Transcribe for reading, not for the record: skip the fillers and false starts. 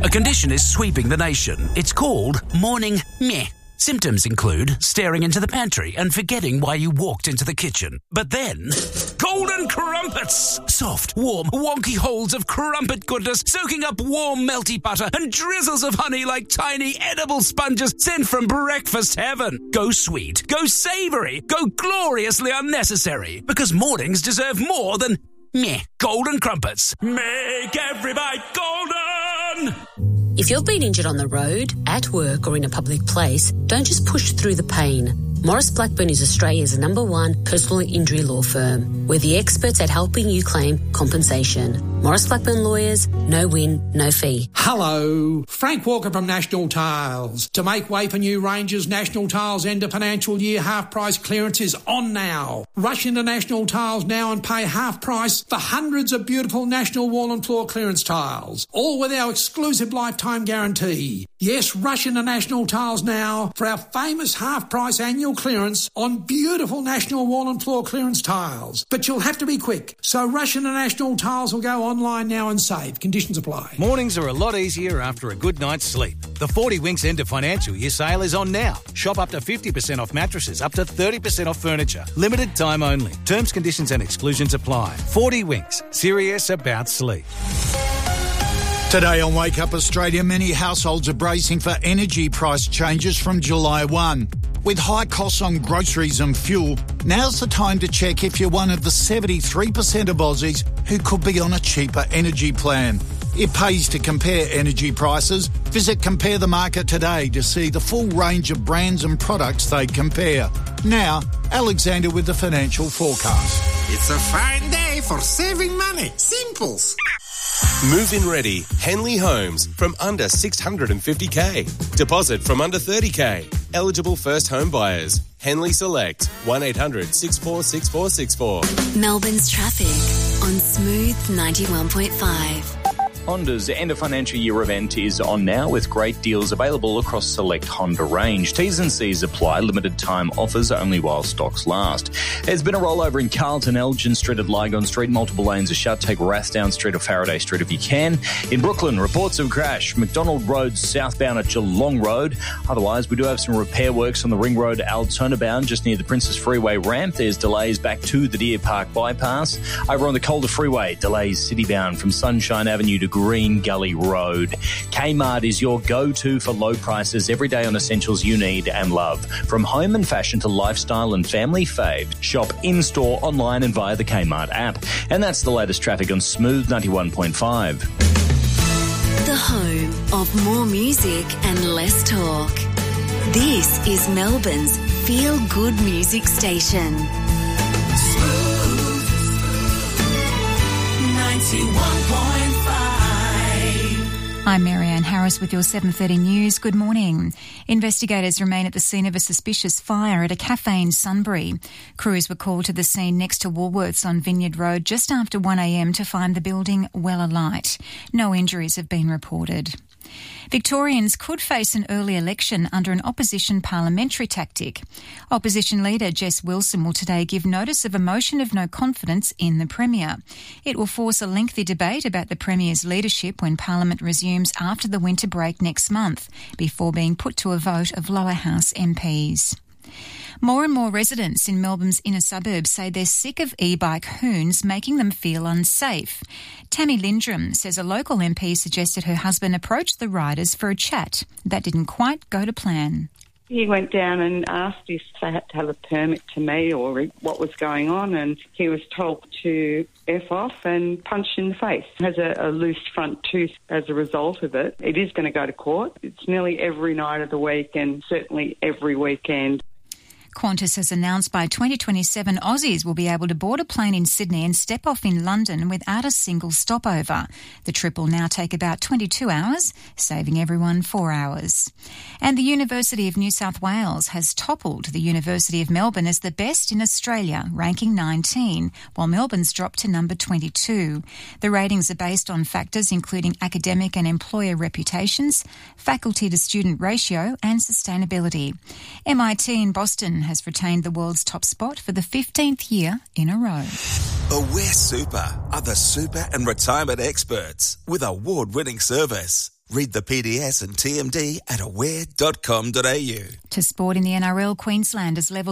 A condition is sweeping the nation. It's called morning meh. Symptoms include staring into the pantry and forgetting why you walked into the kitchen. But then, golden crumpets! Soft, warm, wonky holes of crumpet goodness soaking up warm, melty butter and drizzles of honey like tiny edible sponges sent from breakfast heaven. Go sweet, go savoury, go gloriously unnecessary. Because mornings deserve more than meh. Golden crumpets. Make every bite golden! If you've been injured on the road, at work or in a public place, don't just push through the pain. Morris Blackburn is Australia's #1 personal injury law firm. We're the experts at helping you claim compensation. Morris Blackburn Lawyers, no win, no fee. Hello, Frank Walker from National Tiles. To make way for new ranges, National Tiles end of financial year half price clearance is on now. Rush into National Tiles now and pay half price for hundreds of beautiful National wall and floor clearance tiles, all with our exclusive lifetime guarantee. Yes, rush into National Tiles now for our famous half price annual clearance on beautiful National wall and floor clearance tiles. But you'll have to be quick, so rush into National Tiles or go online now and save. Conditions apply. Mornings are a lot easier after a good night's sleep. The 40 Winks end of financial year sale is on now. Shop up to 50% off mattresses, up to 30% off furniture. Limited time only. Terms, conditions and exclusions apply. 40 Winks. Serious about sleep. Today on Wake Up Australia, many households are bracing for energy price changes from July 1. With high costs on groceries and fuel, now's the time to check if you're one of the 73% of Aussies who could be on a cheaper energy plan. It pays to compare energy prices. Visit Compare the Market today to see the full range of brands and products they compare. Now, Alexander with the financial forecast. It's a fine day for saving money. Simples. Move-in ready. Henley Homes from under 650k. Deposit from under 30k. Eligible first home buyers. Henley Select. 1800 646464. Melbourne's traffic on Smooth 91.5. Honda's end of financial year event is on now with great deals available across select Honda range. T's and C's apply. Limited time offers only while stocks last. There's been a rollover in Carlton, Elgin Street at Lygon Street. Multiple lanes are shut. Take Rathdown Street or Faraday Street if you can. In Brooklyn, reports of crash. McDonald Road southbound at Geelong Road. Otherwise, we do have some repair works on the Ring Road Altona bound just near the Princess Freeway ramp. There's delays back to the Deer Park bypass. Over on the Calder Freeway, delays city bound from Sunshine Avenue to Green Gully Road. Kmart is your go-to for low prices every day on essentials you need and love. From home and fashion to lifestyle and family fave. Shop in-store, online and via the Kmart app. And that's the latest traffic on Smooth 91.5. The home of more music and less talk. This is Melbourne's feel-good music station. Smooth 91.5. I'm Marianne Harris with your 7:30 news. Good morning. Investigators remain at the scene of a suspicious fire at a cafe in Sunbury. Crews were called to the scene next to Woolworths on Vineyard Road just after 1 a.m. to find the building well alight. No injuries have been reported. Victorians could face an early election under an opposition parliamentary tactic. Opposition leader Jess Wilson will today give notice of a motion of no confidence in the Premier. It will force a lengthy debate about the Premier's leadership when Parliament resumes after the winter break next month, before being put to a vote of lower house MPs. More and more residents in Melbourne's inner suburbs say they're sick of e-bike hoons making them feel unsafe. Tammy Lindrum says a local MP suggested her husband approach the riders for a chat. That didn't quite go to plan. He went down and asked if they had to have a permit to me or what was going on, and he was told to F off and punched in the face. Has a loose front tooth as a result of it. It is going to go to court. It's nearly every night of the week and certainly every weekend. Qantas has announced by 2027 Aussies will be able to board a plane in Sydney and step off in London without a single stopover. The trip will now take about 22 hours, saving everyone 4 hours. And the University of New South Wales has toppled the University of Melbourne as the best in Australia, ranking 19, while Melbourne's dropped to number 22. The ratings are based on factors including academic and employer reputations, faculty-to-student ratio and sustainability. MIT in Boston has retained the world's top spot for the 15th year in a row. Aware Super are the super and retirement experts with award-winning service. Read the PDS and TMD at aware.com.au. To sport in the NRL, Queensland has levelled